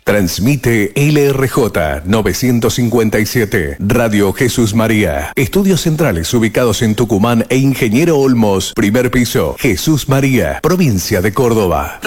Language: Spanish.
Transmite LRJ 957, Radio Jesús María. Estudios centrales ubicados en Tucumán e Ingeniero Olmos, primer piso, Jesús María, provincia de Córdoba.